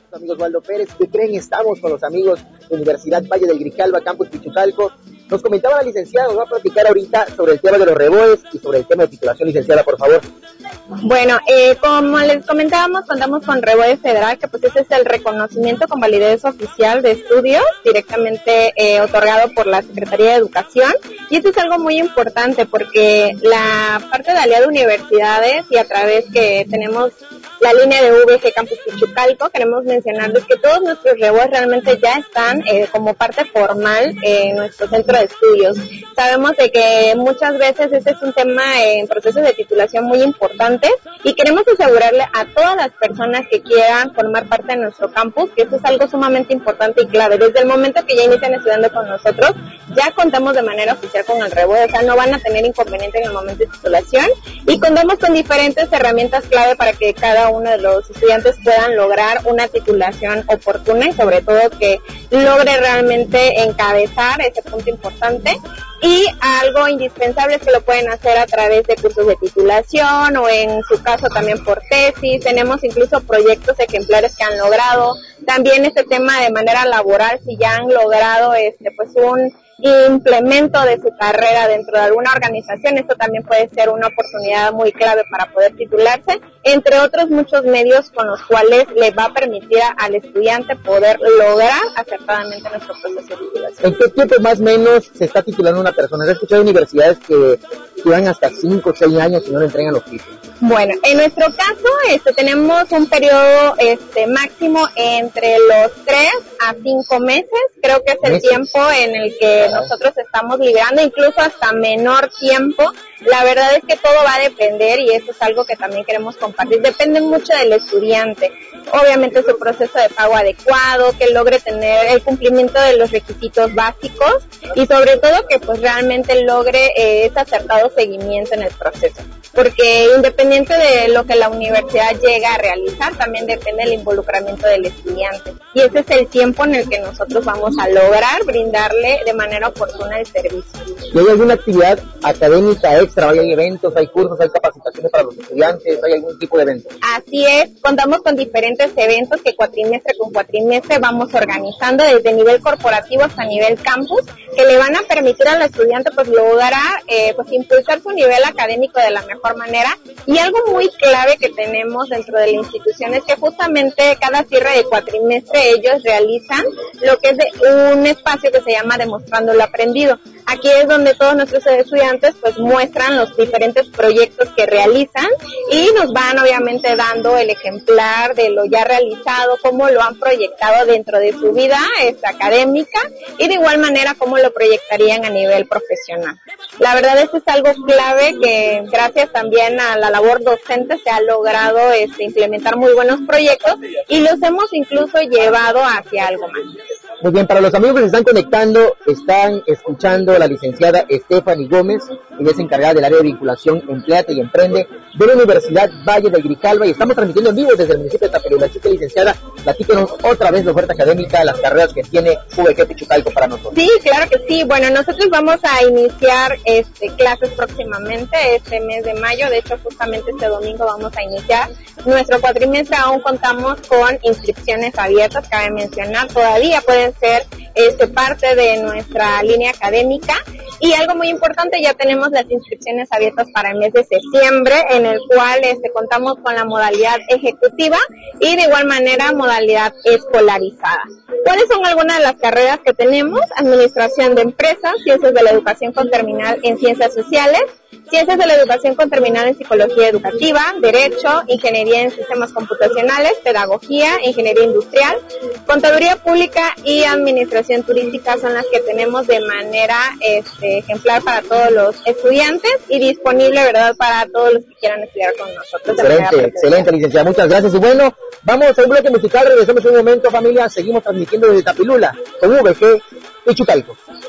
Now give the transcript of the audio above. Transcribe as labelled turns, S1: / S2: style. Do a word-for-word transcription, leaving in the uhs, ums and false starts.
S1: Amigos Waldo Pérez, ¿qué creen? Estamos con los amigos de Universidad Valle del Grijalva, Campus Pichucalco. Nos comentaba la licenciada, nos va a platicar ahorita sobre el tema de los reboes y sobre el tema de titulación. Licenciada, por favor.
S2: Bueno, eh, como les comentábamos, contamos con Reboe Federal, que pues ese es el reconocimiento con validez oficial de estudios, directamente eh, otorgado por la Secretaría de Educación. Y esto es algo muy importante porque la parte de aliado universidades y a través que tenemos la línea de V G Campus Pichucalco, queremos mencionarles que todos nuestros reboes realmente ya están eh, como parte formal en nuestro centro de estudios. Sabemos de que muchas veces este es un tema en procesos de titulación muy importante y queremos asegurarle a todas las personas que quieran formar parte de nuestro campus que esto es algo sumamente importante y clave. Desde el momento que ya inician estudiando con nosotros, ya contamos de manera oficial con el reboe, o sea, no van a tener inconveniente en el momento de titulación y contamos con diferentes herramientas clave para que cada uno de los estudiantes puedan lograr una titulación oportuna y sobre todo que logre realmente encabezar ese punto importante. Y algo indispensable es que lo pueden hacer a través de cursos de titulación o en su caso también por tesis. Tenemos incluso proyectos ejemplares que han logrado. También este tema de manera laboral, si ya han logrado este pues un implemento de su carrera dentro de alguna organización, esto también puede ser una oportunidad muy clave para poder titularse, entre otros muchos medios con los cuales le va a permitir al estudiante poder lograr acertadamente nuestro proceso de titulación.
S1: ¿En qué tiempo más o menos se está titulando una persona? He escuchado universidades que llevan hasta cinco o seis años y no le entregan los títulos.
S2: Bueno, en nuestro caso este, tenemos un periodo este, máximo entre los tres a cinco meses, creo que es el ¿Meses? tiempo en el que nosotros estamos liberando, incluso hasta menor tiempo. La verdad es que todo va a depender y eso es algo que también queremos compartir. Depende mucho del estudiante. Obviamente su proceso de pago adecuado, que logre tener el cumplimiento de los requisitos básicos y sobre todo que pues realmente logre eh, ese acertado seguimiento en el proceso. Porque independiente de lo que la universidad llega a realizar, también depende del involucramiento del estudiante. Y ese es el tiempo en el que nosotros vamos a lograr brindarle de manera oportuna el servicio.
S1: ¿Y hay alguna actividad académica extra? ¿Hay eventos, hay cursos, hay capacitaciones para los estudiantes? ¿Hay algún tipo de evento?
S2: Así es, contamos con diferentes eventos que cuatrimestre con cuatrimestre vamos organizando desde nivel corporativo hasta nivel campus, que le van a permitir al estudiante pues lograr eh, pues impulsar su nivel académico de la mejor manera. Y algo muy clave que tenemos dentro de la institución es que justamente cada cierre de cuatrimestre ellos realizan lo que es de un espacio que se llama Demostrando lo Aprendido. Aquí es donde todos nuestros estudiantes pues muestran los diferentes proyectos que realizan y nos van obviamente dando el ejemplar de lo ya realizado, cómo lo han proyectado dentro de su vida esta, académica y de igual manera cómo lo proyectarían a nivel profesional. La verdad esto es algo clave que gracias también a la labor docente se ha logrado este, implementar muy buenos proyectos y los hemos incluso llevado hacia algo más.
S1: Muy bien, para los amigos que se están conectando, están escuchando a la licenciada Stephanie Gómez, ella es encargada del área de vinculación Empléate y Emprende de la Universidad Valle del Grijalva y estamos transmitiendo en vivo desde el municipio de Tapirula. Así que, licenciada, platíquenos otra vez la oferta académica, las carreras que tiene V G Pichucalco para nosotros.
S2: Sí, claro que sí. Bueno, nosotros vamos a iniciar este, clases próximamente, este mes de mayo. De hecho, justamente este domingo vamos a iniciar nuestro cuatrimestre. Aún contamos con inscripciones abiertas, cabe mencionar. Todavía pueden ser este, parte de nuestra línea académica. Y algo muy importante, ya tenemos las inscripciones abiertas para el mes de septiembre, en el cual este, contamos con la modalidad ejecutiva y de igual manera modalidad escolarizada. ¿Cuáles son algunas de las carreras que tenemos? Administración de empresas, ciencias de la educación con terminal en ciencias sociales, ciencias de la educación con terminal en psicología educativa, derecho, ingeniería en sistemas computacionales, pedagogía, ingeniería industrial, contaduría pública y administración turística son las que tenemos de manera este, ejemplar para todos los estudiantes y disponible, ¿verdad?, para todos los que quieran estudiar con nosotros.
S1: Excelente, excelente, licenciada, muchas gracias. Y bueno, vamos a un bloque musical, regresamos en un momento, familia, seguimos transmitiendo desde Tapirula con V G Pichucalco.